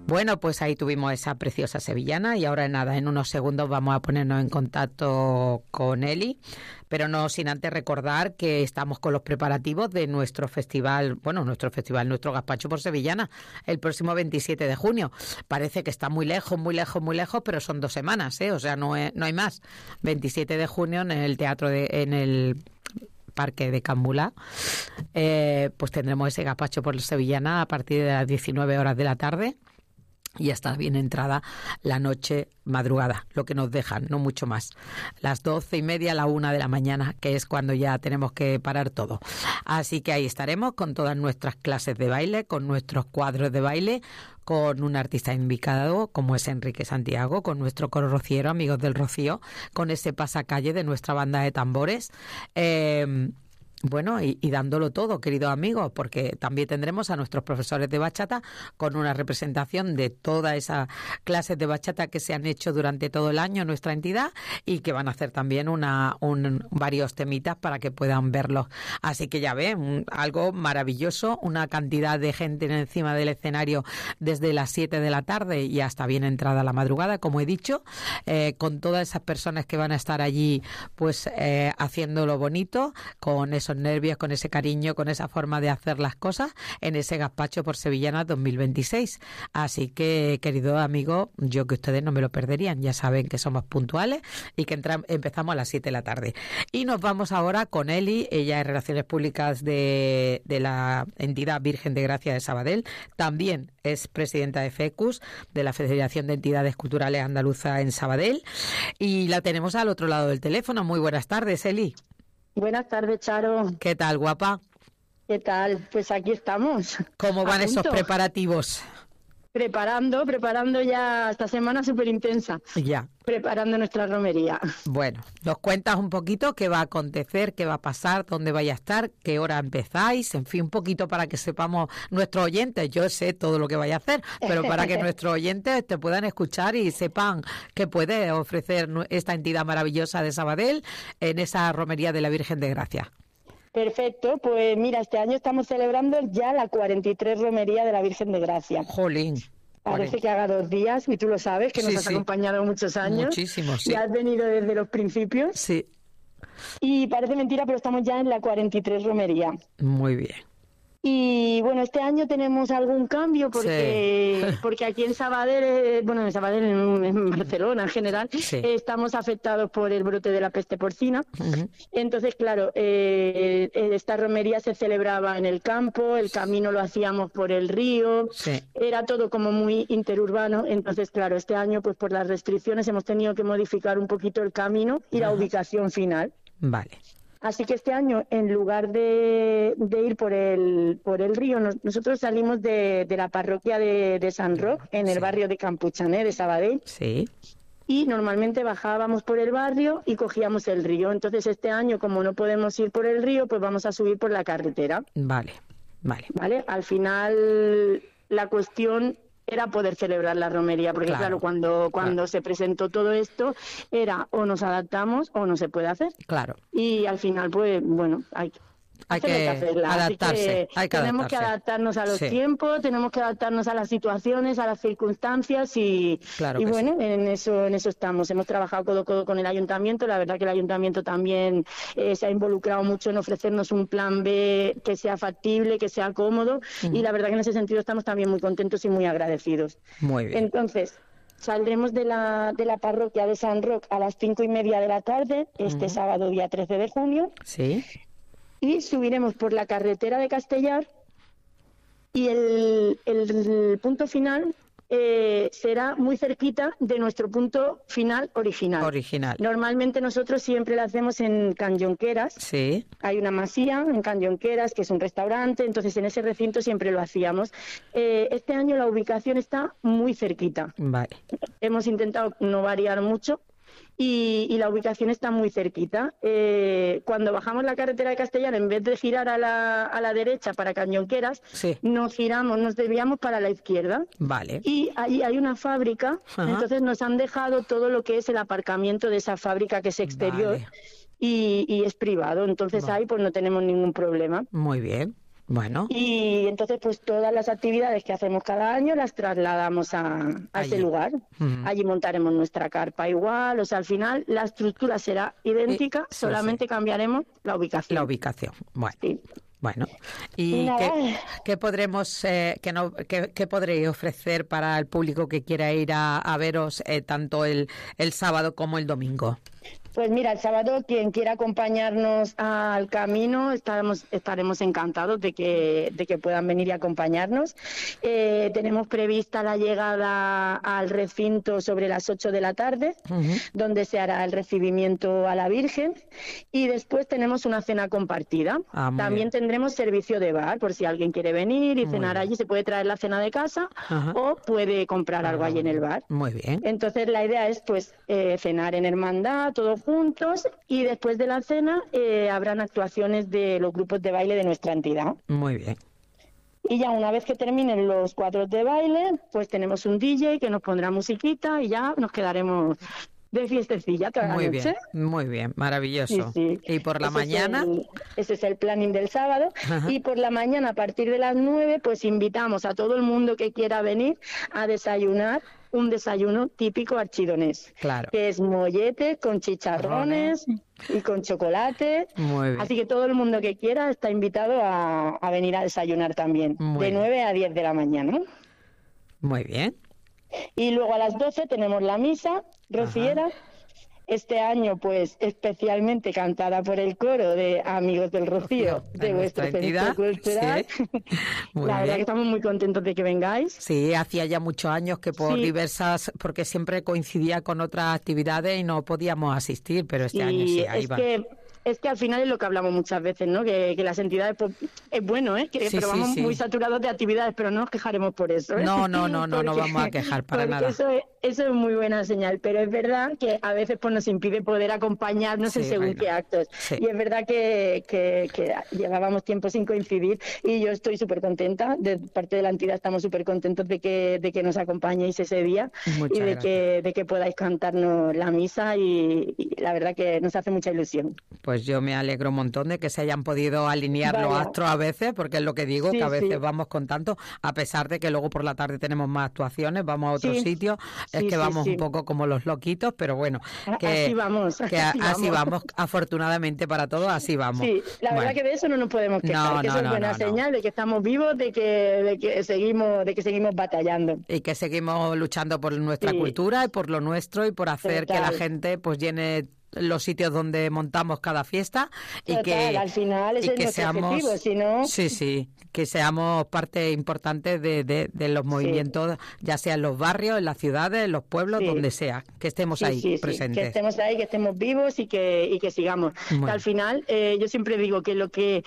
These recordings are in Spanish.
Bueno, pues ahí tuvimos esa preciosa sevillana y ahora nada, en unos segundos vamos a ponernos en contacto con Eli, pero no sin antes recordar que estamos con los preparativos de nuestro festival, nuestro Gazpacho por Sevillana, el próximo 27 de junio. Parece que está muy lejos, pero son 2 semanas, o sea, no hay más. 27 de junio en el en el Parque de Cambulá, pues tendremos ese gazpacho por Sevillana a partir de las 19 horas de la tarde. Y ya está bien entrada la noche madrugada, lo que nos dejan, no mucho más. Las 12:30, la 1 de la mañana, que es cuando ya tenemos que parar todo. Así que ahí estaremos con todas nuestras clases de baile, con nuestros cuadros de baile, con un artista invitado como es Enrique Santiago, con nuestro coro rociero, Amigos del Rocío, con ese pasacalle de nuestra banda de tambores. Bueno, y dándolo todo, queridos amigos, porque también tendremos a nuestros profesores de bachata con una representación de todas esas clases de bachata que se han hecho durante todo el año en nuestra entidad y que van a hacer también varios temitas para que puedan verlos. Así que ya ven, algo maravilloso, una cantidad de gente encima del escenario desde las 7 de la tarde y hasta bien entrada la madrugada, como he dicho, con todas esas personas que van a estar allí pues haciéndolo bonito, con esos nervios, con ese cariño, con esa forma de hacer las cosas en ese Gazpacho por Sevillana 2026. Así que, queridos amigos, yo que ustedes no me lo perderían. Ya saben que somos puntuales y que empezamos a las 7 de la tarde. Y nos vamos ahora con Eli. Ella es Relaciones Públicas de la entidad Virgen de Gracia de Sabadell. También es presidenta de FECUS, de la Federación de Entidades Culturales Andaluza en Sabadell. Y la tenemos al otro lado del teléfono. Muy buenas tardes, Eli. Buenas tardes, Charo. ¿Qué tal, guapa? ¿Qué tal? Pues aquí estamos. ¿Cómo van esos preparativos? Preparando ya esta semana súper intensa. Ya. Preparando nuestra romería. Bueno, ¿nos cuentas un poquito qué va a acontecer, qué va a pasar, dónde vaya a estar, qué hora empezáis? En fin, un poquito para que sepamos nuestros oyentes. Yo sé todo lo que vaya a hacer, pero para que nuestros oyentes te puedan escuchar y sepan qué puede ofrecer esta entidad maravillosa de Sabadell en esa romería de la Virgen de Gracia. Perfecto, pues mira, este año estamos celebrando ya la 43 romería de la Virgen de Gracia. Jolín. Parece que haga 2 días, y tú lo sabes, que nos has acompañado muchos años. Muchísimo, sí. Ya has venido desde los principios. Sí. Y parece mentira, pero estamos ya en la 43 romería. Muy bien. Y bueno, este año tenemos algún cambio porque aquí en Sabadell, en Barcelona en general, estamos afectados por el brote de la peste porcina. Uh-huh. Entonces, claro, esta romería se celebraba en el campo, el camino lo hacíamos por el río, era todo como muy interurbano. Entonces, claro, este año, pues por las restricciones hemos tenido que modificar un poquito el camino y la ubicación final. Vale. Así que este año, en lugar de ir por el río, nosotros salimos de la parroquia de San Roc, en el barrio de Campuchané, de Sabadell. Sí. Y normalmente bajábamos por el barrio y cogíamos el río. Entonces este año, como no podemos ir por el río, pues vamos a subir por la carretera. Vale. Al final, la cuestión era poder celebrar la romería, porque claro, cuando se presentó todo esto, era o nos adaptamos o no se puede hacer. Claro. Y al final, pues, bueno, hay que adaptarse. Tenemos que adaptarnos a los tiempos, tenemos que adaptarnos a las situaciones, a las circunstancias y bueno, en eso estamos. Hemos trabajado codo a codo con el ayuntamiento. La verdad que el ayuntamiento también se ha involucrado mucho en ofrecernos un plan B que sea factible, que sea cómodo, y la verdad que en ese sentido estamos también muy contentos y muy agradecidos. Muy bien. Entonces, saldremos de la parroquia de San Roc a las 5:30 de la tarde, este sábado día 13 de junio. Sí. Y subiremos por la carretera de Castellar y el punto final será muy cerquita de nuestro punto final original. Normalmente nosotros siempre lo hacemos en Can Jonqueras. Sí. Hay una masía en Can Jonqueras, que es un restaurante, entonces en ese recinto siempre lo hacíamos. Este año la ubicación está muy cerquita. Vale. Hemos intentado no variar mucho. Y la ubicación está muy cerquita. Cuando bajamos la carretera de Castellar, en vez de girar a la derecha para Cañonqueras, nos desviamos para la izquierda. Vale. Y ahí hay una fábrica, entonces nos han dejado todo lo que es el aparcamiento de esa fábrica, que es exterior, y es privado. Entonces ahí pues no tenemos ningún problema. Muy bien. Bueno. Y entonces pues todas las actividades que hacemos cada año las trasladamos a ese lugar. Allí montaremos nuestra carpa igual, o sea, al final la estructura será idéntica, solamente cambiaremos la ubicación. La ubicación, bueno. Sí. Bueno, ¿y qué podremos, qué podréis ofrecer para el público que quiera ir a veros tanto el sábado como el domingo? Pues mira, el sábado quien quiera acompañarnos al camino estaremos encantados de que puedan venir y acompañarnos. Tenemos prevista la llegada al recinto sobre las 8 de la tarde, donde se hará el recibimiento a la Virgen, y después tenemos una cena compartida. También tendremos servicio de bar, por si alguien quiere venir y cenar allí, se puede traer la cena de casa o puede comprar algo allí en el bar. Muy bien. Entonces la idea es pues cenar en hermandad, todos juntos, y después de la cena habrán actuaciones de los grupos de baile de nuestra entidad. Muy bien. Y ya una vez que terminen los cuadros de baile, pues tenemos un DJ que nos pondrá musiquita y ya nos quedaremos de fiestecilla toda la noche. Muy bien, maravilloso. Sí. ¿Y por la mañana? Ese es el planning del sábado. Y por la mañana, a partir de las 9, pues invitamos a todo el mundo que quiera venir a desayunar un desayuno típico archidonés, que es mollete con chicharrones y con chocolate. Muy bien. Así que todo el mundo que quiera está invitado a venir a desayunar también, de 9 a 10 de la mañana. Muy bien. Y luego a las 12 tenemos la misa rociera. Este año, pues, especialmente cantada por el coro de Amigos del Rocío, de vuestro centro cultural. Sí. La verdad que estamos muy contentos de que vengáis. Sí, hacía ya muchos años que por diversas, porque siempre coincidía con otras actividades y no podíamos asistir, pero este año sí, ahí va. Es que al final es lo que hablamos muchas veces, ¿no? Que las entidades, pues, es bueno, pero vamos muy saturados de actividades, pero no nos quejaremos por eso, No vamos a quejar para nada. Eso es muy buena señal, pero es verdad que a veces pues nos impide poder acompañarnos en según qué actos. Y es verdad que llevábamos tiempo sin coincidir y yo estoy súper contenta, de parte de la entidad estamos súper contentos de que nos acompañéis ese día. Muchas gracias. de que podáis cantarnos la misa y la verdad que nos hace mucha ilusión. Pues yo me alegro un montón de que se hayan podido alinear los astros a veces, porque es lo que digo, que a veces vamos con tanto, a pesar de que luego por la tarde tenemos más actuaciones, vamos a otros sitios, es que vamos un poco como los loquitos, pero bueno, así vamos. Así vamos, afortunadamente para todos, así vamos. Sí, la verdad que de eso no nos podemos quejar, que eso es buena señal de que estamos vivos, de que seguimos batallando. Y que seguimos luchando por nuestra cultura y por lo nuestro y por hacer que la gente pues llene los sitios donde montamos cada fiesta. Total, y que al final ese es nuestro objetivo, si no... Sí, que seamos parte importante de los movimientos, ya sea en los barrios, en las ciudades, en los pueblos, donde sea, que estemos ahí presentes. Que estemos ahí, que estemos vivos y que sigamos. Bueno. Al final, yo siempre digo que lo que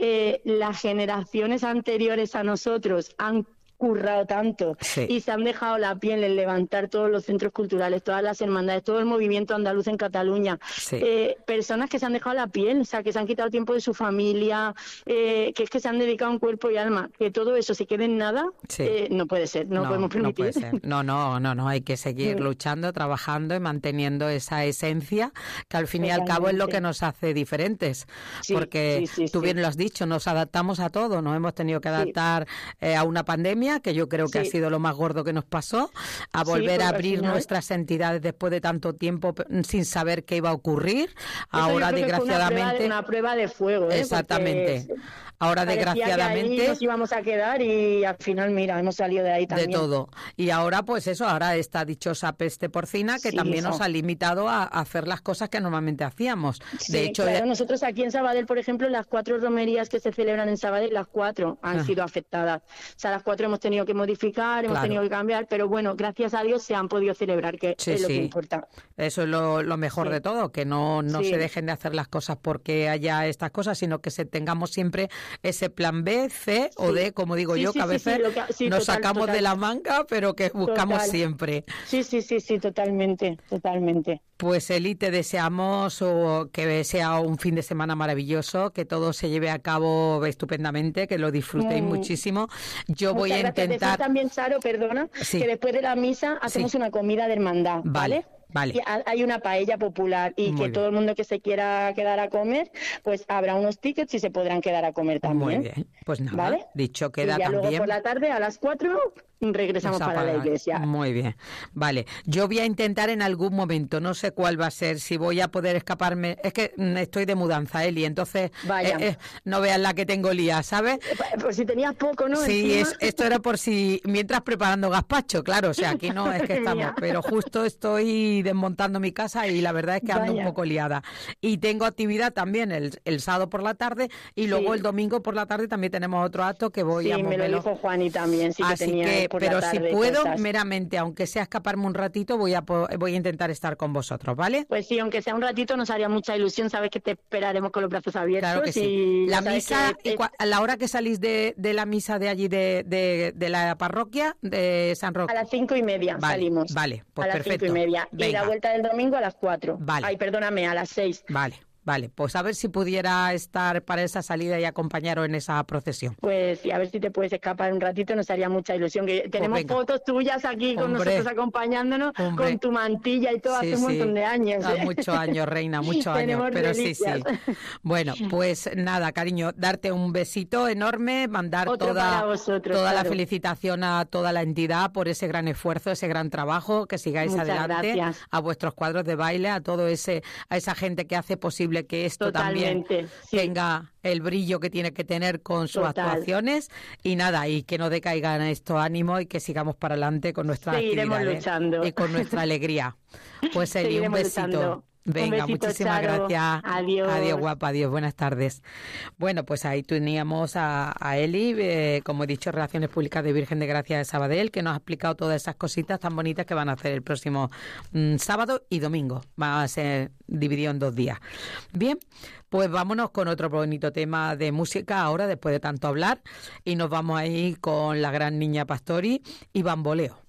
las generaciones anteriores a nosotros han currado tanto y se han dejado la piel en levantar todos los centros culturales, todas las hermandades, todo el movimiento andaluz en Cataluña, personas que se han dejado la piel, o sea, que se han quitado tiempo de su familia, que es que se han dedicado en cuerpo y alma, que todo eso se quede en nada, no puede ser, no podemos permitir. No puede ser. No, hay que seguir luchando, trabajando y manteniendo esa esencia, que al fin y al cabo es lo que nos hace diferentes, porque tú bien lo has dicho, nos adaptamos a todo, nos hemos tenido que adaptar a una pandemia, que yo creo que ha sido lo más gordo que nos pasó, a volver a abrir nuestras entidades después de tanto tiempo sin saber qué iba a ocurrir. Ahora, desgraciadamente... Fue una prueba de fuego. Exactamente. Ahora, desgraciadamente... Que ahí nos íbamos a quedar y al final, mira, hemos salido de ahí también. De todo. Y ahora, pues eso, ahora esta dichosa peste porcina que también nos ha limitado a hacer las cosas que normalmente hacíamos. De hecho, claro, nosotros aquí en Sabadell, por ejemplo, las 4 romerías que se celebran en Sabadell, las 4 han sido afectadas. O sea, las 4 hemos tenido que modificar, hemos tenido que cambiar, pero bueno, gracias a Dios se han podido celebrar, que es lo que importa. Eso es lo mejor de todo, que no se dejen de hacer las cosas porque haya estas cosas, sino que tengamos siempre ese plan B, C o D, como digo yo, que a veces nos sacamos de la manga, pero que buscamos siempre. Sí, totalmente. Pues Eli, te deseamos que sea un fin de semana maravilloso, que todo se lleve a cabo estupendamente, que lo disfrutéis muchísimo. Yo voy a intentar... Decir también, Charo, perdona, que después de la misa hacemos una comida de hermandad, ¿vale? Vale. Y hay una paella popular y Muy que bien. todo el mundo que se quiera quedar a comer, pues habrá unos tickets y se podrán quedar a comer también. Muy bien, pues nada, ¿Vale? dicho Y queda ya también. luego por la tarde a las 4 regresamos Esa para la iglesia. Muy bien, vale. Yo voy a intentar en algún momento, no sé cuál va a ser, si voy a poder escaparme. Es que estoy de mudanza, Eli, entonces no veas la que tengo lía, ¿sabes? Por si tenías poco, ¿no? Sí, esto era por si, mientras preparando gazpacho, claro, o sea, aquí no es que estamos, pero justo estoy desmontando mi casa y la verdad es que ando un poco liada. Y tengo actividad también el sábado por la tarde y luego el domingo por la tarde también tenemos otro acto que voy a moverlo. Sí, me lo dijo Juani también, sí que así tenía que, por pero la si tarde puedo, cosas. meramente, aunque sea escaparme un ratito, voy a intentar estar con vosotros, ¿vale? Pues sí, aunque sea un ratito, nos haría mucha ilusión, sabes que te esperaremos con los brazos abiertos. Claro que sí. Y La misa, a la hora que salís de la misa de allí, de la parroquia de San Roque. A las 5:30 salimos. Vale, pues a las perfecto. 5:30. Venga. Y la vuelta del domingo a las 4. Vale. Ay, perdóname, a las 6. Vale, pues a ver si pudiera estar para esa salida y acompañaros en esa procesión. Pues sí, a ver si te puedes escapar un ratito, nos haría mucha ilusión. Que tenemos fotos tuyas aquí con nosotros acompañándonos, con tu mantilla y todo, hace un montón de años. Muchos años, reina, muchos años, pero relicias. Sí. Bueno, pues nada, cariño, darte un besito enorme, mandar toda la felicitación a toda la entidad por ese gran esfuerzo, ese gran trabajo, que sigáis adelante, gracias. A vuestros cuadros de baile, a esa gente que hace posible que esto también tenga el brillo que tiene que tener con sus actuaciones y nada, y que no decaigan estos ánimos y que sigamos para adelante con nuestras actividades luchando. Y con nuestra alegría. Pues Eli, un besito. Luchando. Venga, besito, muchísimas Charo. gracias. Adiós, guapa, adiós, buenas tardes. Bueno, pues ahí teníamos a Eli, como he dicho, Relaciones Públicas de Virgen de Gracia de Sabadell, que nos ha explicado todas esas cositas tan bonitas que van a hacer el próximo sábado y domingo. Va a ser dividido en 2 días. Bien, pues vámonos con otro bonito tema de música ahora, después de tanto hablar, y nos vamos ahí con la gran Niña Pastori y Bamboleo.